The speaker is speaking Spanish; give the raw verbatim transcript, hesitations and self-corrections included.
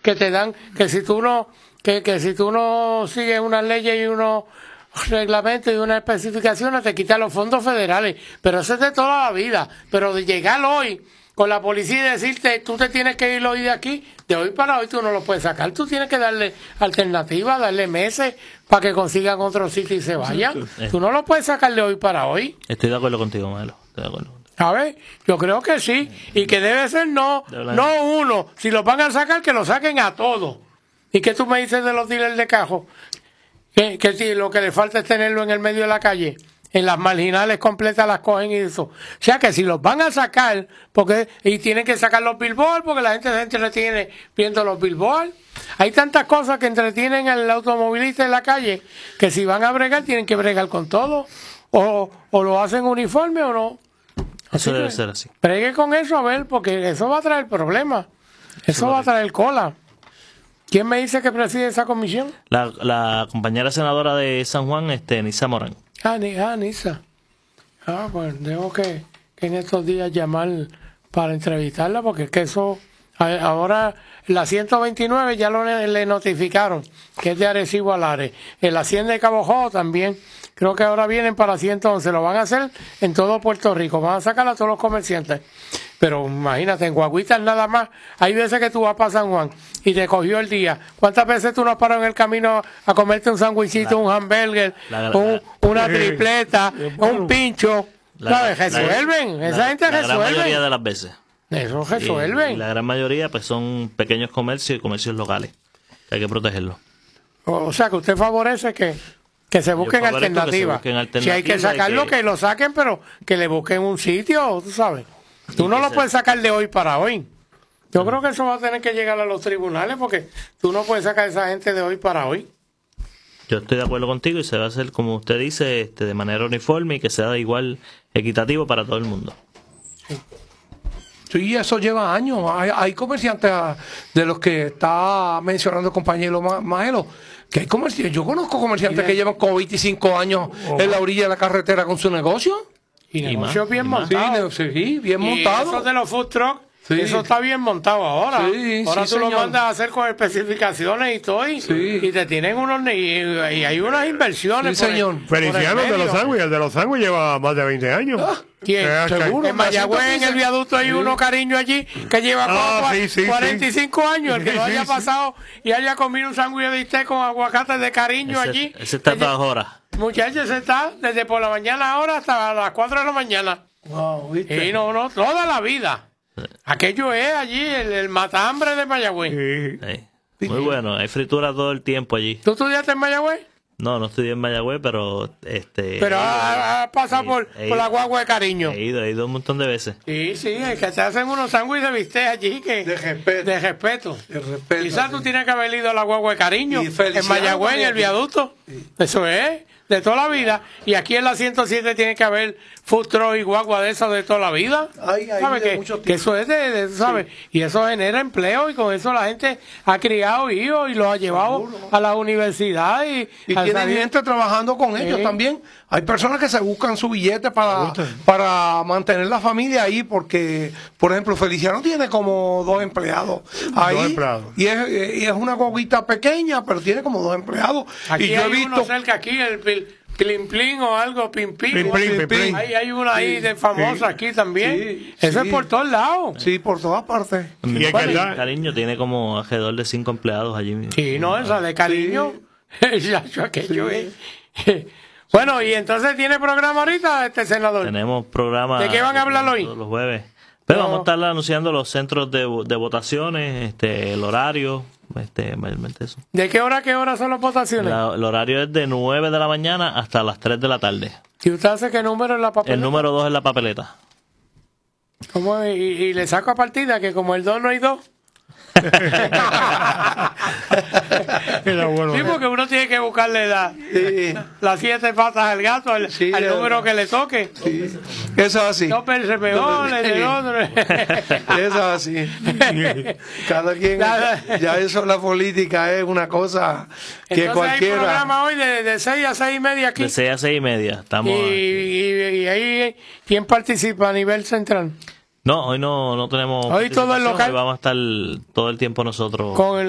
que te dan, que si tú no, que, que si tú no sigues unas leyes y unos reglamentos y unas especificaciones, te quitan los fondos federales. Pero eso es de toda la vida. Pero de llegar hoy con la policía y decirte, tú te tienes que ir hoy de aquí, de hoy para hoy tú no lo puedes sacar. Tú tienes que darle alternativa, darle meses para que consigan otro sitio y se vayan. Tú no lo puedes sacar de hoy para hoy. Estoy de acuerdo contigo, Maelo. Estoy de acuerdo. ¿Sabes? Yo creo que sí. Y que debe ser no, no uno. Si lo van a sacar, que lo saquen a todos. ¿Y qué tú me dices de los dealers de cajo? Que, que si lo que le falta es tenerlo en el medio de la calle. En las marginales completas las cogen y eso. O sea que si los van a sacar, porque y tienen que sacar los billboards, porque la gente se entretiene viendo los billboards. Hay tantas cosas que entretienen al automovilista en la calle, que si van a bregar, tienen que bregar con todo. O, o lo hacen uniforme o no. Eso Así debe que ser así. Bregue con eso, a ver, porque eso va a traer problemas. Eso va a traer cola. ¿Quién me dice que preside esa comisión? La, la compañera senadora de San Juan, este, Nisa Morán. Ah, ni, ah, Nisa. Ah, pues tengo que, que en estos días llamar para entrevistarla, porque es que eso, a- ahora la ciento veintinueve ya lo le, le notificaron, que es de Arecibo a Lares. En la Hacienda de Cabo Jojo también, creo que ahora vienen para ciento once, lo van a hacer en todo Puerto Rico, van a sacar a todos los comerciantes. Pero imagínate, en Guaguitas nada más, hay veces que tú vas para San Juan y te cogió el día. ¿Cuántas veces tú no has parado en el camino a comerte un sándwichito, un hamburger, la- un, la- una tripleta, un pincho? La- ¿Sabes? la- Resuelven, la- esa gente la gran mayoría resuelve. de las veces. Eso Y, resuelven. y la gran mayoría pues son pequeños comercios y comercios locales. Hay que protegerlos. O, o sea, que usted favorece que, que se busquen favorezco que se alternativas. busquen Si hay que alternativas y sacarlo, que- que lo saquen, pero que le busquen un sitio, tú sabes. Tú no que lo se- puedes sacar de hoy para hoy. Yo creo que eso va a tener que llegar a los tribunales, porque tú no puedes sacar a esa gente de hoy para hoy. Yo estoy de acuerdo contigo y se va a hacer, como usted dice, este, de manera uniforme y que sea igual equitativo para todo el mundo. Sí, eso lleva años. Hay, hay comerciantes ah, de los que está mencionando el compañero Ma- Maelo, que hay comerciantes. Yo conozco comerciantes que llevan como veinticinco años en la orilla de la carretera con su negocio. Y, Y negocios más, bien y más. Sí, montados. ne- sí, bien Y montado. eso de los food trucks, Sí. eso está bien montado ahora. Sí, ahora sí, tú lo señor. mandas a hacer con especificaciones y todo, y, Sí. y te tienen unos y, y hay unas inversiones. Sí, por el- señor. por el Feliciano de los medio. sándwiches, el de los sándwiches lleva más de veinte años. ¿Quién? Eh, seguro. En Mayagüez, en el viaducto, hay uno, cariño, allí, que lleva Ah, como cua- sí, sí, cuarenta y cinco años. El que Sí, lo sí, haya sí. pasado y haya comido un sándwich de bistec con aguacate de cariño Ese, allí. ese está a Ella- todas horas. Muchachos, se está desde por la mañana ahora hasta las cuatro de la mañana. Wow, ¿viste? Y no, no, toda la vida. Aquello es allí, el, el matambre de Mayagüez. Sí. Sí. Muy bueno, hay fritura todo el tiempo allí. ¿Tú estudiaste en Mayagüez? No, no estudié en Mayagüez, pero este Pero he ido- has pasado he- por, he por la ido- guagua de cariño. He ido, he ido un montón de veces. Sí, sí, es que te hacen unos sándwiches de bistec allí que De respeto. de respeto. De respeto, Quizás sí. tú tienes que haber ido a la guagua de cariño Y en Feliciano Mayagüez, en también. el viaducto. Eso es, de toda la vida. Y aquí en la ciento siete tiene que haber food truck y guagua de eso de toda la vida. Ay, ay, ¿Sabes? de Que, mucho que eso es de, de- ¿sabes? Y eso genera empleo y con eso la gente ha criado hijos y los ha llevado a la universidad y, Y al tienen salir- gente trabajando con ellos Sí. también. Hay personas que se buscan su billete para, para mantener la familia ahí, porque, por ejemplo, Feliciano tiene como dos empleados ahí. Dos empleados. Y es, y es una guaguita pequeña, pero tiene como dos empleados. Aquí y yo he hay visto. uno cerca aquí, el pil- Plin Plin o algo, Pin Pin. Plin, plin, plin, plin. Hay, hay una ahí Sí, de famosa sí. aquí también. Sí, Eso sí. es por todos lados. Sí, por todas partes. Y es Bueno, verdad. Cariño tiene como alrededor de cinco empleados allí mismo. Sí, no, esa de cariño. Ya, yo, aquello es. Bueno, y entonces tiene programa ahorita este senador. Tenemos programas. ¿De qué van a hablar hoy? Todos los jueves. Pero No. vamos a estar anunciando los centros de, de votaciones, este, el horario, este, mayormente eso. ¿De qué hora a qué hora son las votaciones? La- el horario es de nueve de la mañana hasta las tres de la tarde. ¿Y usted hace qué número en la papeleta? El número dos es la papeleta. ¿Cómo es? Y, y le saco a partida que como el dos no hay dos. Era bueno. Sí, porque uno tiene que buscarle la, Sí, las siete patas al gato, al, Sí, al de número verdad. que le toque. sí. Eso es así. No pensé mejor, el del otro. Eso es así. Cada quien. Nada. Ya eso, la política es una cosa que Entonces hay cualquiera. programa hoy de, de seis a seis y media aquí. De seis a seis y media. Y, Estamos. y, y ahí, ¿quién participa a nivel central? No, hoy no, no tenemos. Hoy todo es participación, local. Hoy vamos a estar todo el tiempo nosotros. Con el